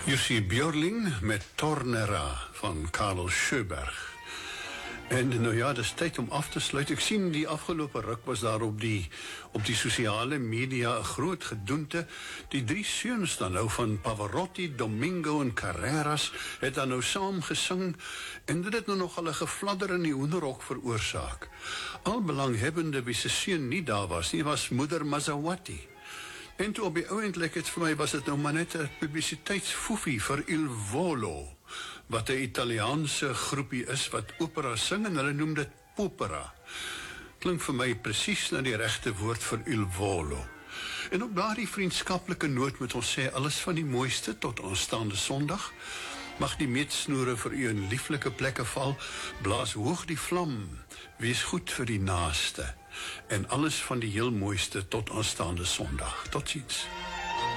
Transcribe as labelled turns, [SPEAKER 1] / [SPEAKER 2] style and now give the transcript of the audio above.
[SPEAKER 1] Jussi Björling met Tornera van Karel Sjöberg. En nou ja, dis tyd om af te sluit. Ek sien die afgelope ruk was daar op die sosiale media 'n groot gedoente. Die 3 seuns dan nou van Pavarotti, Domingo en Carreras het dan nou saam gesing en dit het nou nogal 'n gefladder in die hoenderhok veroorsaak. Al belanghebbende wie se seun nie daar was nie, was moeder Mazzawati. En toe op die ouendlik het vir my was dit nou maar net 'n publisiteitsfoefie vir Il Volo, wat 'n Italiaanse groepie is wat opera sing en hulle noem dit popera. Klink vir my presies na die regte woord vir Il Volo. En op daardie vriendskaplike noot moet ons sê alles van die mooiste tot aanstaande Sondag. Mag die meetsnoere vir u in lieflike plekke val, blaas hoog die vlam, wees goed vir die naaste, en alles van die heel mooiste tot aanstaande Sondag. Totsiens.